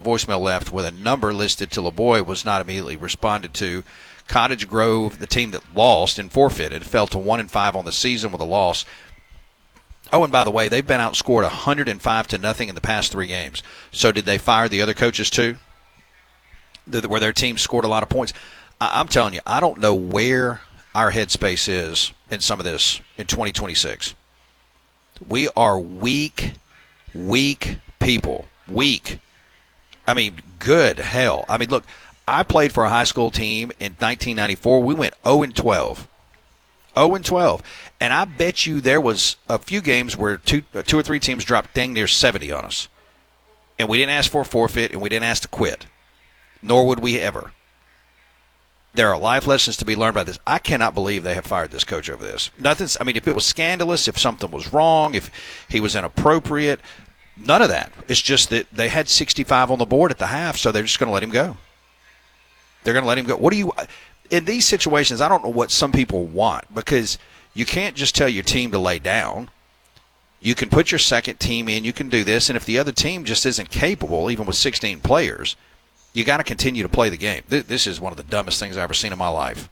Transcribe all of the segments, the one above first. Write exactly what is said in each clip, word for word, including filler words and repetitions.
voicemail left with a number listed to LeBoy was not immediately responded to. Cottage Grove, the team that lost and forfeited, fell to one and five on the season with a loss. Oh, and by the way, they've been outscored one hundred five to nothing in the past three games. So did they fire the other coaches too? Where their team scored a lot of points? I'm telling you, I don't know where our headspace is in some of this in twenty twenty-six. We are weak, weak people. Weak. I mean, good hell. I mean, look, I played for a high school team in nineteen ninety-four. We went oh and twelve. oh and twelve. And I bet you there was a few games where two, two or three teams dropped dang near seventy on us. And we didn't ask for a forfeit, and we didn't ask to quit. Nor would we ever. There are life lessons to be learned by this. I cannot believe they have fired this coach over this. Nothing's. I mean, if it was scandalous, if something was wrong, if he was inappropriate, none of that. It's just that they had sixty-five on the board at the half, so they're just going to let him go. They're going to let him go. What do you – in these situations, I don't know what some people want, because you can't just tell your team to lay down. You can put your second team in. You can do this. And if the other team just isn't capable, even with sixteen players – you got to continue to play the game. This is one of the dumbest things I've ever seen in my life.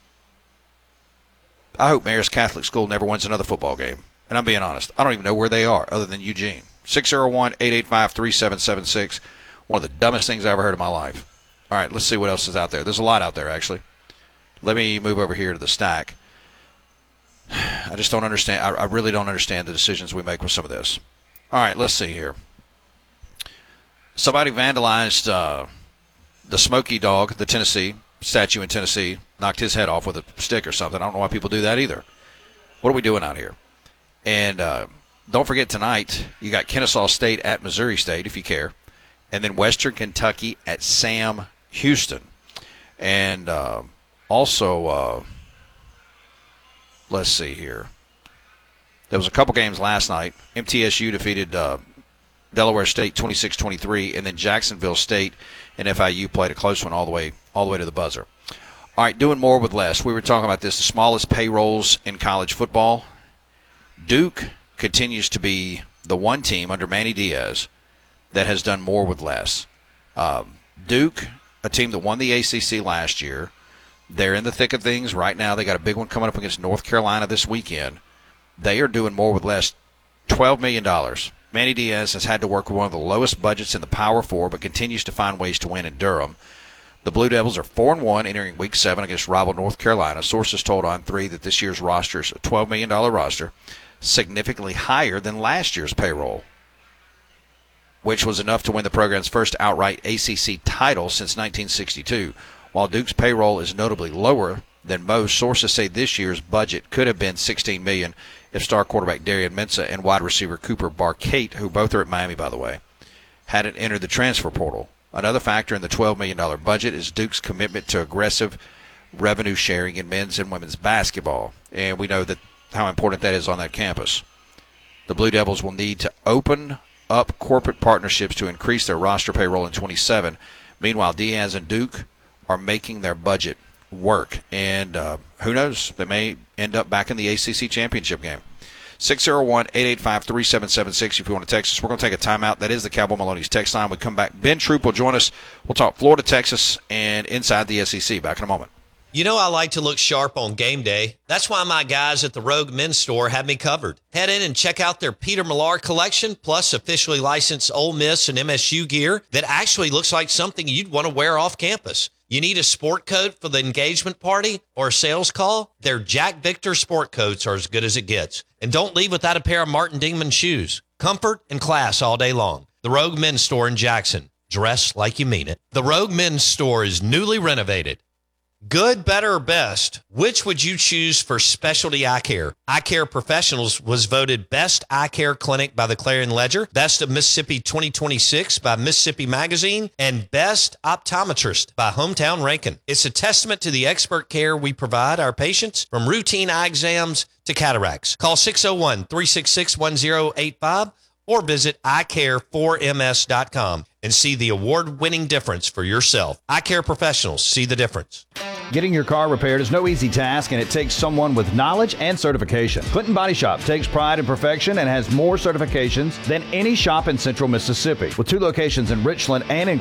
I hope Mayor's Catholic School never wins another football game. And I'm being honest. I don't even know where they are other than Eugene. six oh one, eight eight five, three seven seven six. One of the dumbest things I've ever heard in my life. All right, let's see what else is out there. There's a lot out there, actually. Let me move over here to the stack. I just don't understand. I, I really don't understand the decisions we make with some of this. All right, let's see here. Somebody vandalized... Uh, The Smokey Dog, the Tennessee statue in Tennessee, knocked his head off with a stick or something. I don't know why people do that either. What are we doing out here? And uh, don't forget tonight, you got Kennesaw State at Missouri State, if you care. And then Western Kentucky at Sam Houston. And uh, also, uh, let's see here. There was a couple games last night. M T S U defeated uh, Delaware State twenty-six twenty-three, and then Jacksonville State and F I U played a close one all the way all the way to the buzzer. All right, doing more with less. We were talking about this, the smallest payrolls in college football. Duke continues to be the one team under Manny Diaz that has done more with less. Um, Duke, a team that won the A C C last year, they're in the thick of things right now. They got a big one coming up against North Carolina this weekend. They are doing more with less, twelve million dollars. Manny Diaz has had to work with one of the lowest budgets in the Power Four, but continues to find ways to win in Durham. The Blue Devils are four and one entering Week seven against rival North Carolina. Sources told On three that this year's roster is a twelve million dollars roster, significantly higher than last year's payroll, which was enough to win the program's first outright A C C title since nineteen sixty-two. While Duke's payroll is notably lower than most, sources say this year's budget could have been sixteen million dollars if star quarterback Darian Mensah and wide receiver Cooper Barcate, who both are at Miami, by the way, hadn't entered the transfer portal. Another factor in the twelve million dollars budget is Duke's commitment to aggressive revenue sharing in men's and women's basketball, and we know that how important that is on that campus. The Blue Devils will need to open up corporate partnerships to increase their roster payroll in twenty-seven. Meanwhile, Diaz and Duke are making their budget work, and uh, who knows, they may end up back in the A C C championship game. six oh one, eight eight five, three seven seven six if you want to text us. We're going to take a timeout. That is the Cowboy Maloney's text line. We come back. Ben Troop will join us. We'll talk Florida, Texas, and inside the S E C. Back in a moment. You know I like to look sharp on game day. That's why my guys at the Rogue Men's Store have me covered. Head in and check out their Peter Millar collection, plus officially licensed Ole Miss and M S U gear that actually looks like something you'd want to wear off campus. You need a sport coat for the engagement party or a sales call? Their Jack Victor sport coats are as good as it gets. And don't leave without a pair of Martin Dingman shoes. Comfort and class all day long. The Rogue Men's Store in Jackson. Dress like you mean it. The Rogue Men's Store is newly renovated. Good, better, or best? Which would you choose for specialty eye care? Eye Care Professionals was voted Best Eye Care Clinic by the Clarion Ledger, Best of Mississippi twenty twenty-six by Mississippi Magazine, and Best Optometrist by Hometown Rankin. It's a testament to the expert care we provide our patients, from routine eye exams to cataracts. Call six oh one, three six six, one oh eight five or visit eye care four m s dot com and see the award-winning difference for yourself. Eye Care Professionals, see the difference. Getting your car repaired is no easy task, and it takes someone with knowledge and certification. Clinton Body Shop takes pride in perfection and has more certifications than any shop in Central Mississippi. With two locations in Richland and in